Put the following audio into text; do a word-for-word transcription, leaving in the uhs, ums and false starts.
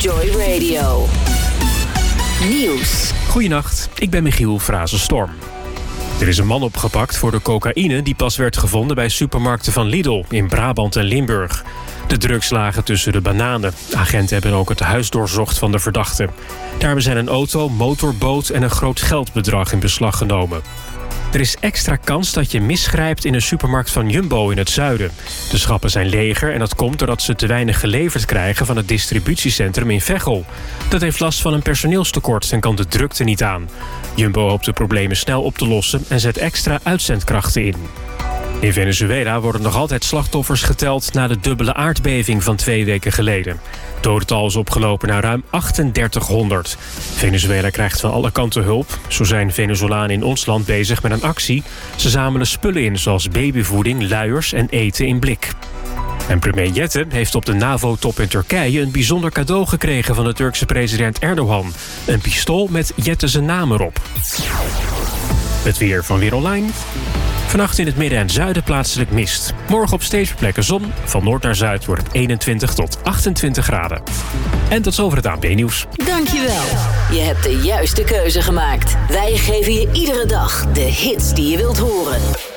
Joy Radio. Nieuws. Goedenacht, ik ben Michiel Frazenstorm. Er is een man opgepakt voor de cocaïne die pas werd gevonden bij supermarkten van Lidl in Brabant en Limburg. De drugs lagen tussen de bananen. Agenten hebben ook het huis doorzocht van de verdachte. Daarbij zijn een auto, motorboot en een groot geldbedrag in beslag genomen. Er is extra kans dat je misgrijpt in een supermarkt van Jumbo in het zuiden. De schappen zijn leger en dat komt doordat ze te weinig geleverd krijgen van het distributiecentrum in Veghel. Dat heeft last van een personeelstekort en kan de drukte niet aan. Jumbo hoopt de problemen snel op te lossen en zet extra uitzendkrachten in. In Venezuela worden nog altijd slachtoffers geteld na de dubbele aardbeving van twee weken geleden. Het dodental is opgelopen naar ruim drieduizendachthonderd. Venezuela krijgt van alle kanten hulp. Zo zijn Venezolanen in ons land bezig met een actie. Ze zamelen spullen in, zoals babyvoeding, luiers en eten in blik. En premier Jette heeft op de NAVO-top in Turkije een bijzonder cadeau gekregen van de Turkse president Erdogan. Een pistool met Jette zijn naam erop. Het weer van Weer Online. Vannacht in het midden en zuiden plaatselijk mist. Morgen op steeds meer plekken zon. Van noord naar zuid wordt het eenentwintig tot achtentwintig graden. En tot zover het A N P-nieuws. Dankjewel. Je hebt de juiste keuze gemaakt. Wij geven je iedere dag de hits die je wilt horen.